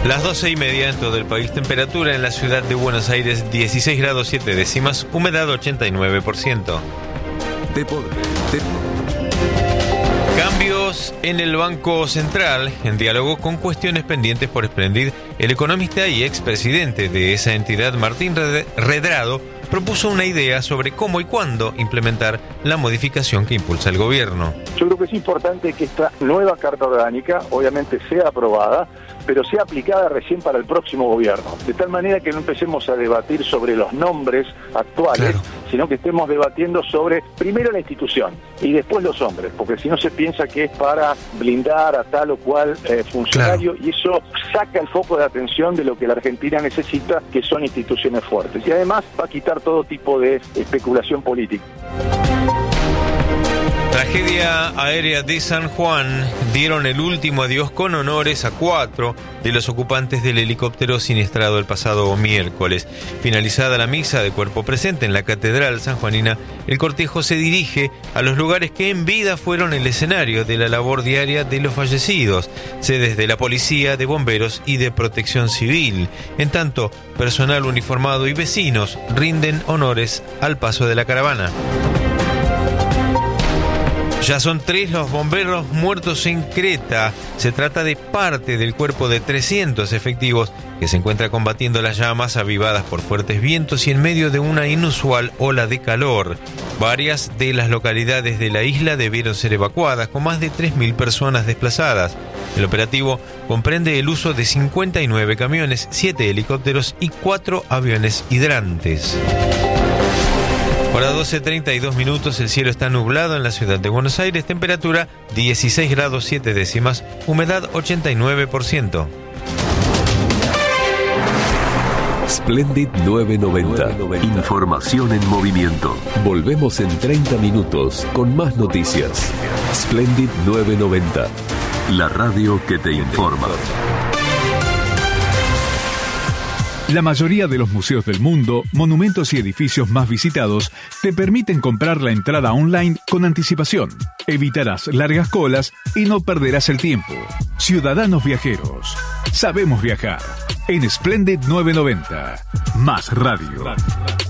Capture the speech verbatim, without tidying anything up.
Las doce y media en todo el país. Temperatura en la ciudad de Buenos Aires dieciséis grados siete décimas, humedad ochenta y nueve por ciento. Deporte. Cambios en el Banco Central. En diálogo con cuestiones pendientes por Splendid, el economista y expresidente de esa entidad, Martín Redrado, propuso una idea sobre cómo y cuándo implementar la modificación que impulsa el gobierno. Yo creo que es importante que esta nueva Carta Orgánica, obviamente, sea aprobada, pero sea aplicada recién para el próximo gobierno. De tal manera que no empecemos a debatir sobre los nombres actuales, claro, sino que estemos debatiendo sobre, primero, la institución y después los hombres, porque si no se piensa que es para blindar a tal o cual eh, funcionario, claro, y eso saca el foco de atención de lo que la Argentina necesita, que son instituciones fuertes. Y además va a quitar todo tipo de especulación política. Tragedia aérea de San Juan. Dieron el último adiós con honores a cuatro de los ocupantes del helicóptero siniestrado el pasado miércoles. Finalizada la misa de cuerpo presente en la Catedral Sanjuanina, el cortejo se dirige a los lugares que en vida fueron el escenario de la labor diaria de los fallecidos, sedes de la policía, de bomberos y de protección civil. En tanto, personal uniformado y vecinos rinden honores al paso de la caravana. Ya son tres los bomberos muertos en Creta. Se trata de parte del cuerpo de trescientos efectivos que se encuentra combatiendo las llamas avivadas por fuertes vientos y en medio de una inusual ola de calor. Varias de las localidades de la isla debieron ser evacuadas, con más de tres mil personas desplazadas. El operativo comprende el uso de cincuenta y nueve camiones, siete helicópteros y cuatro aviones hidrantes. Hora doce treinta y dos minutos, el cielo está nublado en la ciudad de Buenos Aires, temperatura dieciséis grados siete décimas, humedad ochenta y nueve por ciento. Splendid nueve noventa. Información en movimiento. Volvemos en treinta minutos con más noticias. Splendid nueve noventa. La radio que te informa. La mayoría de los museos del mundo, monumentos y edificios más visitados te permiten comprar la entrada online con anticipación. Evitarás largas colas y no perderás el tiempo. Ciudadanos viajeros, sabemos viajar. En Splendid nueve noventa. Más radio.